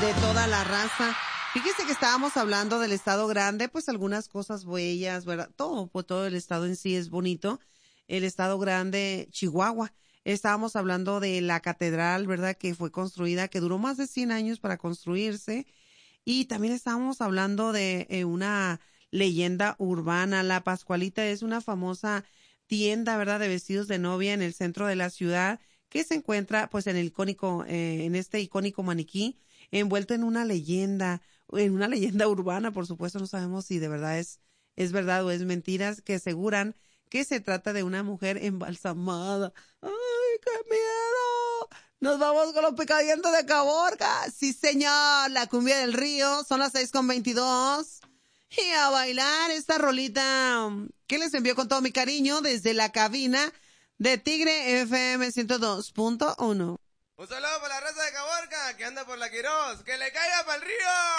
de toda la raza. Fíjese que estábamos hablando del estado grande, pues algunas cosas bellas, ¿verdad? Pues todo el estado en sí es bonito. El estado grande, Chihuahua. Estábamos hablando de la catedral, ¿verdad? Que fue construida, que duró más de 100 años para construirse. Y también estábamos hablando de una leyenda urbana. La Pascualita es una famosa tienda, ¿verdad? De vestidos de novia en el centro de la ciudad, que se encuentra pues en el icónico, en este icónico maniquí, envuelto en una leyenda urbana, por supuesto. No sabemos si de verdad es verdad o es mentiras, que aseguran que se trata de una mujer embalsamada. ¡Ay, qué miedo! Nos vamos con los picadientes de Caborca. Sí, señor, la cumbia del río. Son las 6:22. Y a bailar esta rolita que les envío con todo mi cariño desde la cabina de Tigre FM 102.1. Un saludo para la raza de Caborca que anda por la Quirós. ¡Que le caiga para el río!